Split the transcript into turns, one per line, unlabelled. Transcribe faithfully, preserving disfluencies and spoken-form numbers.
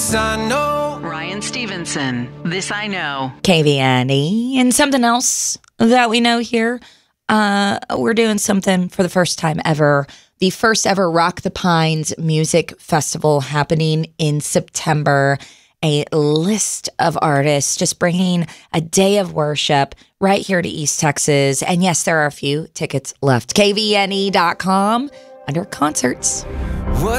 This I know.
Ryan Stevenson, This I Know.
K V N E. And something else that we know here, uh, we're doing something for the first time ever. The first ever Rock the Pines Music Festival happening in September. A list of artists just bringing a day of worship right here to East Texas. And yes, there are a few tickets left. K V N E dot com under concerts.
What